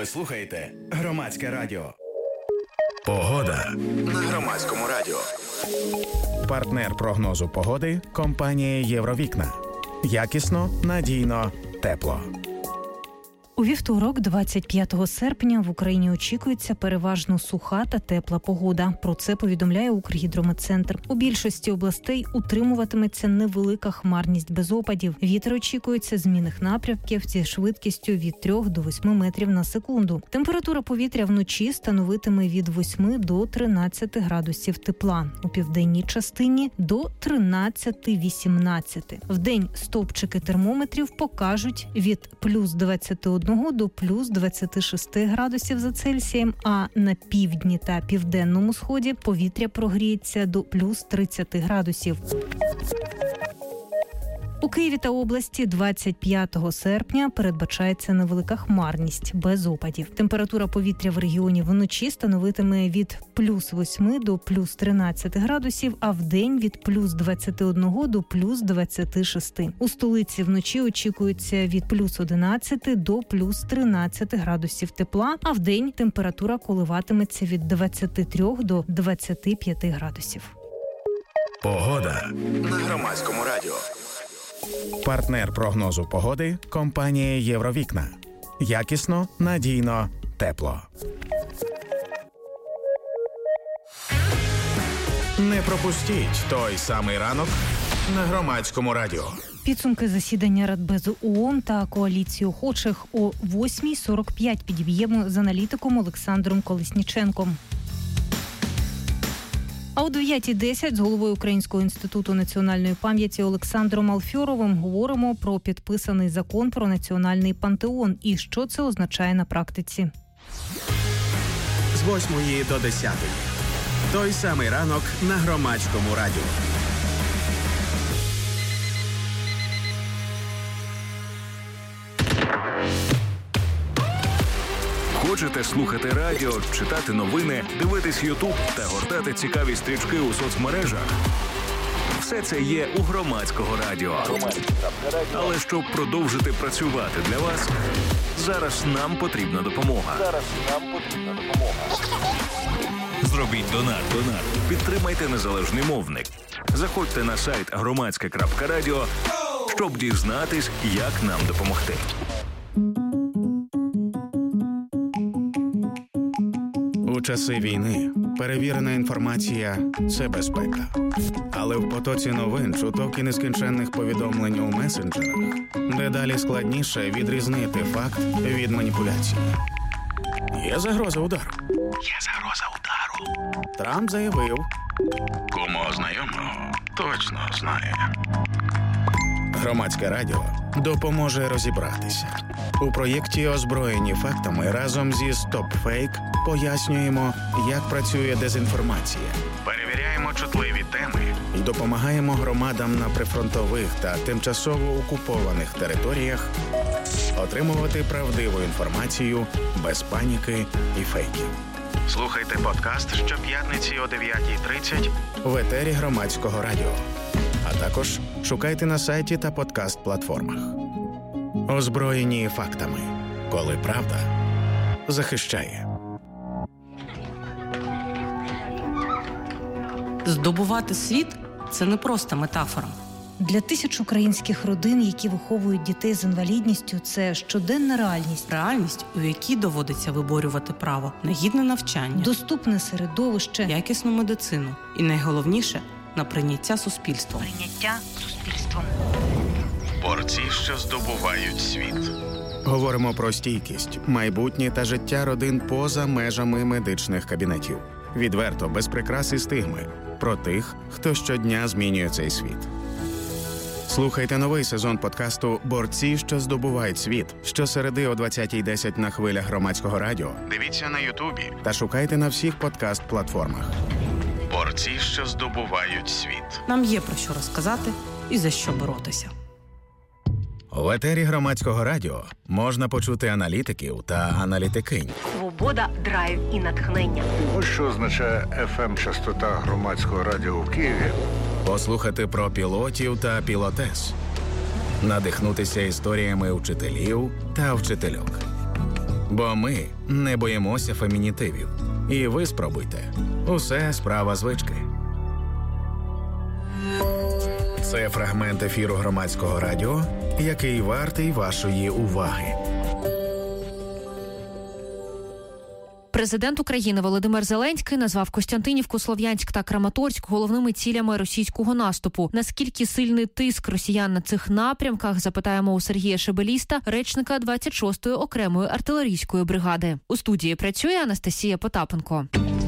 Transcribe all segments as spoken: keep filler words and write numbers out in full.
Ви слухаєте Громадське радіо. Погода На Громадському радіо. Партнер прогнозу погоди – компанія «Євровікна». Якісно, надійно, тепло. У вівторок, двадцять п'ятого серпня, в Україні очікується переважно суха та тепла погода. Про це повідомляє Укргідрометцентр. У більшості областей утримуватиметься невелика хмарність без опадів. Вітер очікується змінних напрямків зі швидкістю від трьох до восьми метрів на секунду. Температура повітря вночі становитиме від восьми до тринадцяти градусів тепла. У південній частині – до тринадцяти-вісімнадцяти. Вдень стовпчики термометрів покажуть від плюс двадцяти одного до плюс двадцяти шести градусів за Цельсієм, а на півдні та південному сході повітря прогріється до плюс тридцяти градусів. У Києві та області двадцять п'ятого серпня передбачається невелика хмарність без опадів. Температура повітря в регіоні вночі становитиме від плюс восьми до плюс тринадцяти градусів, а вдень від плюс двадцяти одного до плюс двадцяти шести. У столиці вночі очікується від плюс одинадцяти до плюс тринадцяти градусів тепла, а вдень температура коливатиметься від двадцяти трьох до двадцяти п'яти градусів. Погода На Громадському радіо. Партнер прогнозу погоди – компанія «Євровікна». Якісно, надійно, тепло. Не пропустіть той самий ранок на Громадському радіо. Підсумки засідання Радбезу ООН та коаліції охочих о восьмій сорок п'ять підіб'ємо з аналітиком Олександром Колесніченком. А о дев'ятій десять з головою Українського інституту національної пам'яті Олександром Алфьоровим говоримо про підписаний закон про національний пантеон і що це означає на практиці. З восьмої до десятої. Той самий ранок на Громадському радіо. Хочете слухати радіо, читати новини, дивитись Ютуб та гортати цікаві стрічки у соцмережах? Все це є у Громадського радіо. Але щоб продовжити працювати для вас, зараз нам потрібна допомога. Зараз нам потрібна допомога. Зробіть донат. Донат. Підтримайте незалежний мовник. Заходьте на сайт громадське крапка радіо, щоб дізнатись, як нам допомогти. У часи війни перевірена інформація – це безпека. Але в потоці новин, чуток і нескінченних повідомлень у месенджерах дедалі складніше відрізнити факт від маніпуляції. Є загроза удару. Є загроза удару. Трамп заявив. Кому знайомого точно знає. Громадське радіо допоможе розібратися. У проєкті «Озброєні фактами» разом зі «Стоп-фейк» пояснюємо, як працює дезінформація. Перевіряємо чутливі теми і допомагаємо громадам на прифронтових та тимчасово окупованих територіях отримувати правдиву інформацію без паніки і фейків. Слухайте подкаст щоп'ятниці о дев'ятій тридцять в етері Громадського радіо. А також шукайте на сайті та подкаст-платформах. Озброєні фактами. Коли правда захищає. Здобувати світ – це не просто метафора. Для тисяч українських родин, які виховують дітей з інвалідністю, це щоденна реальність. Реальність, у якій доводиться виборювати право на гідне навчання, доступне середовище, якісну медицину і, найголовніше, на прийняття суспільством. Прийняття суспільством. Борці, що здобувають світ. Говоримо про стійкість, майбутнє та життя родин поза межами медичних кабінетів. Відверто, без прикрас і стигми. Про тих, хто щодня змінює цей світ. Слухайте новий сезон подкасту «Борці, що здобувають світ» щосереди о двадцятій десять на хвилях Громадського радіо. Дивіться на Ютубі та шукайте на всіх подкаст-платформах. Борці, що здобувають світ. Нам є про що розказати і за що боротися. В етері Громадського радіо можна почути аналітиків та аналітикинь. Свобода, драйв і натхнення. Ось що означає еф ем-частота Громадського радіо в Києві. Послухати про пілотів та пілотес. Надихнутися історіями вчителів та вчительок. Бо ми не боїмося фемінітивів. І ви спробуйте. Усе справа звички. Це фрагмент ефіру Громадського радіо, який вартий вашої уваги. Президент України Володимир Зеленський назвав Костянтинівку, Слов'янськ та Краматорськ головними цілями російського наступу. Наскільки сильний тиск росіян на цих напрямках, запитаємо у Сергія Шебеліста, речника двадцять шостої окремої артилерійської бригади. У студії працює Анастасія Потапенко.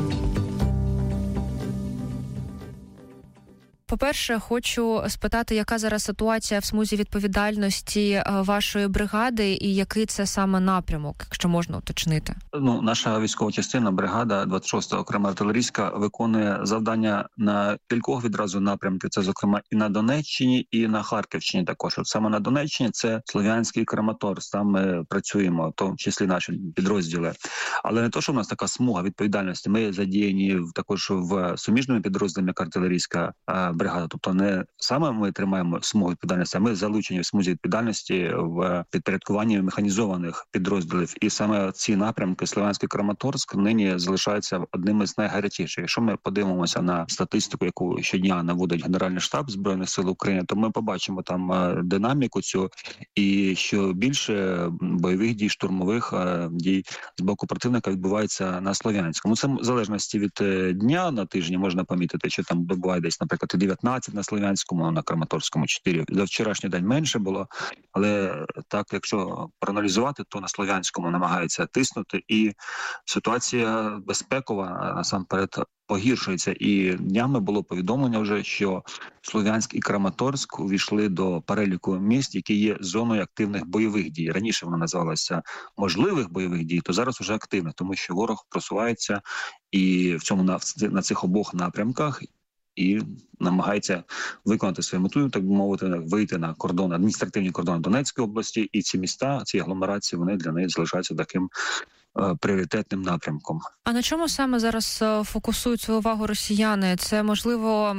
По-перше, хочу спитати, яка зараз ситуація в смузі відповідальності вашої бригади і який це саме напрямок, якщо можна уточнити? Ну, наша військова частина, бригада двадцять шоста окрема артилерійська, виконує завдання на кількох відразу напрямків. Це, зокрема, і на Донеччині, і на Харківщині також. От саме на Донеччині це Слов'янський Краматорськ. Там ми працюємо, в тому числі наші підрозділи. Але не то, що в нас така смуга відповідальності. Ми задіяні також в суміжному підрозділі, як артилерійська бригада. Тобто не саме ми тримаємо смугу відповідальності, а ми залучені в смузі відповідальності в підпорядкуванні механізованих підрозділів. І саме ці напрямки Слов'янський Краматорськ нині залишаються одним з найгарячіших. Якщо ми подивимося на статистику, яку щодня наводить Генеральний штаб Збройних сил України, то ми побачимо там динаміку цю, і що більше бойових дій, штурмових дій з боку противника відбувається на Слов'янському. Це в залежності від дня на тижні можна помітити, що там буває десь, наприклад, дев'ятнадцять на Слов'янському, на Краматорському чотири. За вчорашній день менше було, але так, якщо проаналізувати, то на Слов'янському намагаються тиснути, і ситуація безпекова насамперед погіршується. І днями було повідомлення вже, що Слов'янськ і Краматорськ увійшли до переліку міст, які є зоною активних бойових дій. Раніше вона називалася можливих бойових дій, то зараз вже активних, тому що ворог просувається і в цьому на, на цих обох напрямках і намагається виконати свою мету, так би мовити, вийти на кордон, адміністративні кордони Донецької області, і ці міста, ці агломерації, вони для неї залишаються таким пріоритетним напрямком. А на чому саме зараз фокусують свою увагу росіяни? Це, можливо,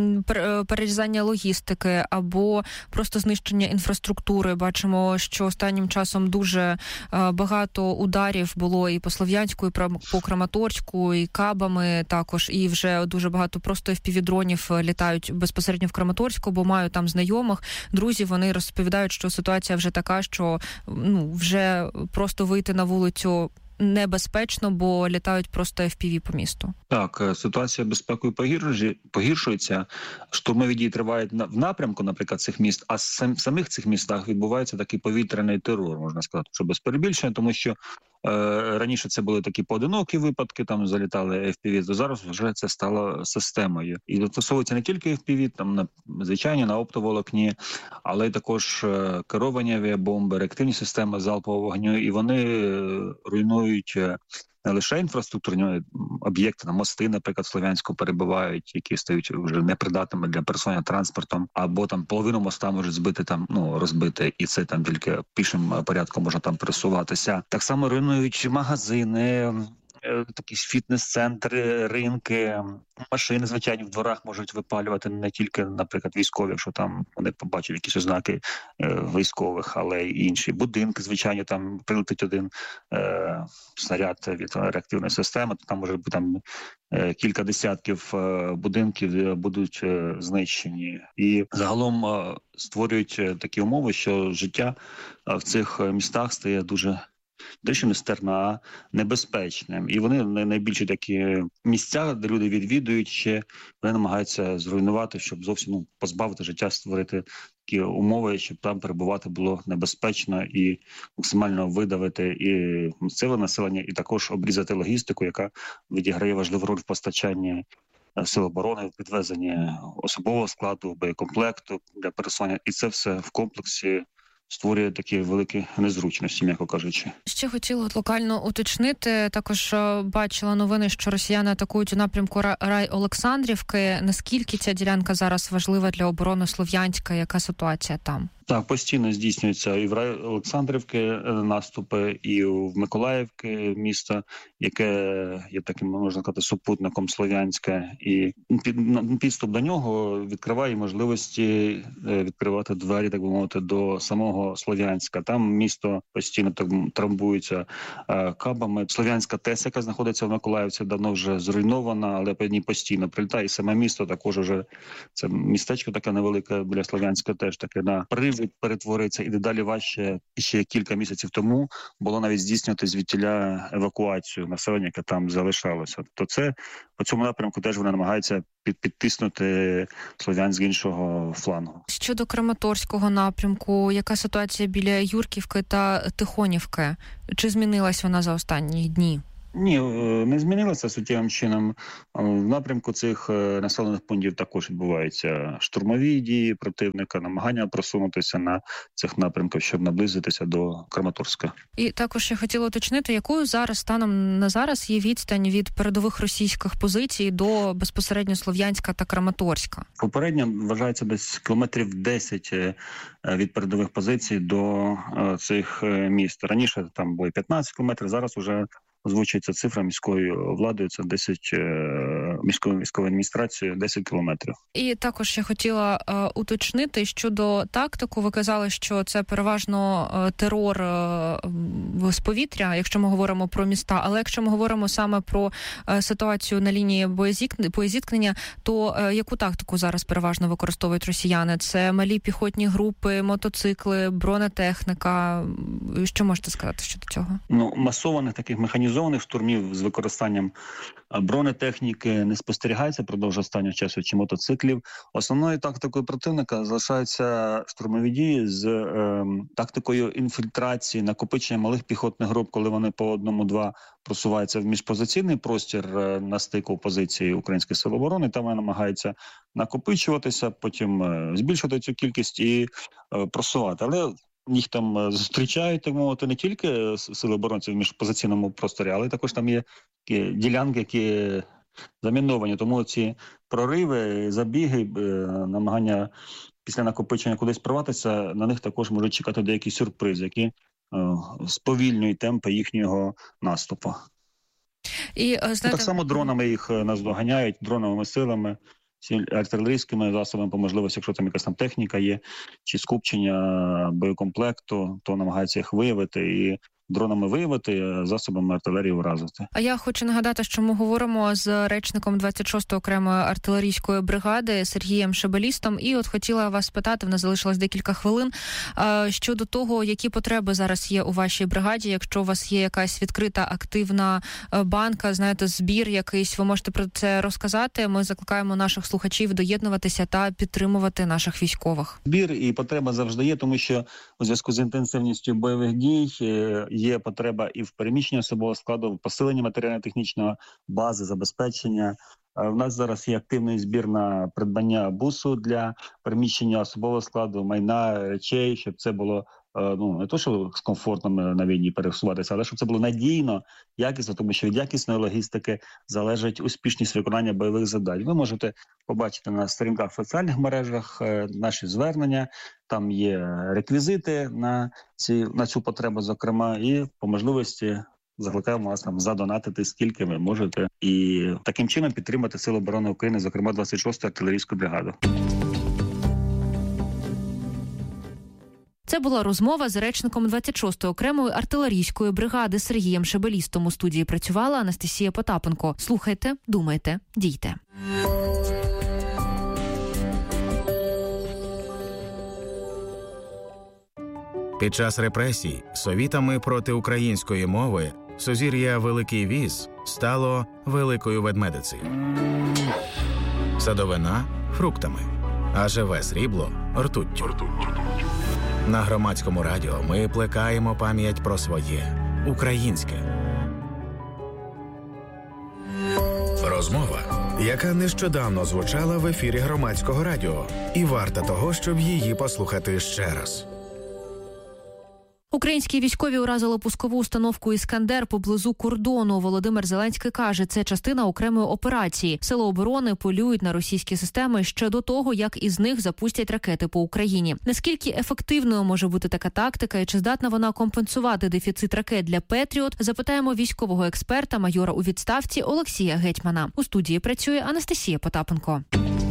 перерізання логістики або просто знищення інфраструктури? Бачимо, що останнім часом дуже багато ударів було і по Слов'янську, і по Краматорську, і кабами також, і вже дуже багато просто еф пі ві-дронів літають безпосередньо в Краматорську, бо маю там знайомих, друзів, вони розповідають, що ситуація вже така, що ну, вже просто вийти на вулицю небезпечно, бо літають просто еф пі ві по місту. Так, ситуація безпекою погіршується. Штурмові дії тривають в напрямку, наприклад, цих міст, а в самих цих містах відбувається такий повітряний терор, можна сказати, що без перебільшення, тому що е, раніше це були такі поодинокі випадки, там залітали еф пі ві, то зараз вже це стало системою. І застосовується не тільки еф пі ві, там на звичайні, на оптоволокні, але й також е, керовані авіабомби, реактивні системи залпового вогню, і вони е, руйнують не лише інфраструктурні об'єкти, на мости, наприклад, в Слов'янську перебувають, які стають вже непридатними для пересування транспортом, або там половину моста можуть збити, там, ну, розбити, і це там тільки пішим порядком можна там пересуватися. Так само руйнують магазини, такі фітнес-центри, ринки, машини, звичайно, в дворах можуть випалювати не тільки, наприклад, військові, якщо там вони побачать якісь ознаки е, військових, але й інші будинки, звичайно, там прилетить один е, снаряд від реактивної системи, то там може бути там е, кілька десятків е, будинків будуть е, знищені. І загалом е, створюють е, такі умови, що життя е, в цих містах стає дуже дещо нестерно, а небезпечним. І вони найбільші такі місця, де люди відвідують, ще вони намагаються зруйнувати, щоб зовсім ну, позбавити життя, створити такі умови, щоб там перебувати було небезпечно і максимально видавити і місцеве населення, і також обрізати логістику, яка відіграє важливу роль в постачанні сил оборони, в підвезенні особового складу, боєкомплекту для пересування. І це все в комплексі створює такі великі незручності, м'яко кажучи. Ще хотіла локально уточнити, також бачила новини, що росіяни атакують у напрямку Рай-Олександрівки. Наскільки ця ділянка зараз важлива для оборони Слов'янська? Яка ситуація там? Так, постійно здійснюються і в Олександрівки наступи, і в Миколаївки місто, яке є таким, можна сказати, супутником Слов'янська. І під, підступ до нього відкриває можливості відкривати двері, так би мовити, до самого Слов'янська. Там місто постійно так трамбується кабами. Слов'янська ТЕС, яка знаходиться в Миколаївці, давно вже зруйнована, але по ній постійно прилітає. І саме місто також уже, це містечко таке невелике біля Слов'янська, теж таке на привід перетвориться, і дедалі важче. Ще кілька місяців тому було навіть здійснювати звідтіля евакуацію населення, яке там залишалося. То це по цьому напрямку теж вони намагаються під, підтиснути Слов'янськ з іншого флангу. Щодо Краматорського напрямку, яка ситуація біля Юрківки та Тихонівки? Чи змінилась вона за останні дні? Ні, не змінилося суттєвим чином. В напрямку цих населених пунктів також відбуваються штурмові дії противника, намагання просунутися на цих напрямках, щоб наблизитися до Краматорська. І також я хотіла уточнити, якою зараз, станом на зараз, є відстань від передових російських позицій до безпосередньо Слов'янська та Краматорська? Попередньо вважається десь кілометрів десять від передових позицій до цих міст. Раніше там було п'ятнадцять кілометрів, зараз уже озвучується цифра міською владою, це десять, міською військовою адміністрацією, десять кілометрів. І також я хотіла е, уточнити щодо тактику. Ви казали, що це переважно е, терор е, з повітря, якщо ми говоримо про міста, але якщо ми говоримо саме про е, ситуацію на лінії боєзіткнення, то е, яку тактику зараз переважно використовують росіяни? Це малі піхотні групи, мотоцикли, бронетехніка? Що можете сказати щодо цього? Ну, масованих таких механізмів Зоних штурмів з використанням бронетехніки не спостерігається продовж останнього часу чи мотоциклів. Основною тактикою противника залишаються штурмові дії з е, тактикою інфільтрації, накопичення малих піхотних груп, коли вони по одному-два просуваються в міжпозиційний простір е, на стику позиції українських сил оборони. Там вони намагаються накопичуватися, потім е, збільшувати цю кількість і е, просувати. Але їх там зустрічають, так мовити, не тільки сили оборонців в міжпозиційному просторі, але також там є такі ділянки, які заміновані. Тому ці прориви, забіги, намагання після накопичення кудись прорватися, на них також можуть чекати деякі сюрпризи, які сповільнюють темпи їхнього наступу. І, знаєте... Так само дронами їх наздоганяють, дроновими силами, артилерійськими засобами по можливості, якщо там якась там техніка є, чи скупчення боєкомплекту, то намагаються їх виявити і дронами виявити, засобами артилерії вразити. А я хочу нагадати, що ми говоримо з речником двадцять шостої окремої артилерійської бригади Сергієм Шебелістом. І от хотіла вас спитати, в нас залишилось декілька хвилин, щодо того, які потреби зараз є у вашій бригаді. Якщо у вас є якась відкрита активна банка, знаєте, збір якийсь, ви можете про це розказати. Ми закликаємо наших слухачів доєднуватися та підтримувати наших військових. Збір і потреба завжди є, тому що у зв'язку з інтенсивністю бойових дій є потреба і в переміщенні особового складу, в посиленні матеріально-технічної бази, забезпечення. У нас зараз є активний збір на придбання бусу для переміщення особового складу, майна, речей, щоб це було, ну, не то, що з комфортом на війні пересуватися, але щоб це було надійно, якісно, тому що від якісної логістики залежить успішність виконання бойових завдань. Ви можете побачити на сторінках в соціальних мережах наші звернення, там є реквізити на, ці, на цю потребу, зокрема, і по можливості закликаємо вас там задонатити, скільки ви можете, і таким чином підтримати Сили оборони України, зокрема двадцять шосту артилерійську бригаду. Це була розмова з речником двадцять шостої окремої артилерійської бригади Сергієм Шебелістом. У студії працювала Анастасія Потапенко. Слухайте, думайте, дійте. Під час репресій совітами проти української мови сузір'я Великий Віз стало Великою Ведмедицею. Садовина – фруктами, а живе срібло – ртуттю. На Громадському радіо ми плекаємо пам'ять про своє – українське. Розмова, яка нещодавно звучала в ефірі Громадського радіо, і варта того, щоб її послухати ще раз. Українські військові уразили пускову установку «Іскандер» поблизу кордону. Володимир Зеленський каже, це частина окремої операції. Сили оборони полюють на російські системи ще до того, як із них запустять ракети по Україні. Наскільки ефективною може бути така тактика і чи здатна вона компенсувати дефіцит ракет для «Петріот», запитаємо військового експерта, майора у відставці Олексія Гетьмана. У студії працює Анастасія Потапенко.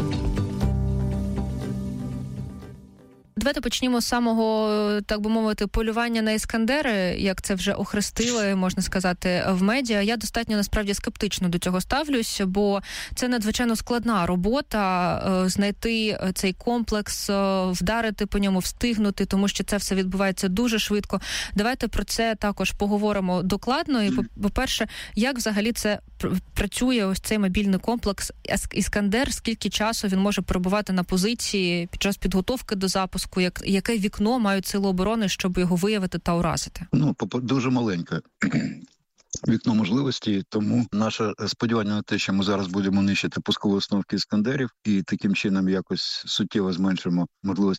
Давайте почнімо з самого, так би мовити, полювання на «Іскандери», як це вже охрестили, можна сказати, в медіа. Я достатньо, насправді, скептично до цього ставлюсь, бо це надзвичайно складна робота, знайти цей комплекс, вдарити по ньому, встигнути, тому що це все відбувається дуже швидко. Давайте про це також поговоримо докладно. І, по-перше, як взагалі це працює, ось цей мобільний комплекс «Іскандер», скільки часу він може перебувати на позиції під час підготовки до запуску? Як, яке вікно мають сили оборони, щоб його виявити та уразити? Ну, дуже маленьке вікно можливості, тому наше сподівання на те, що ми зараз будемо нищити пускові установки «Іскандерів» і таким чином якось суттєво зменшимо можливості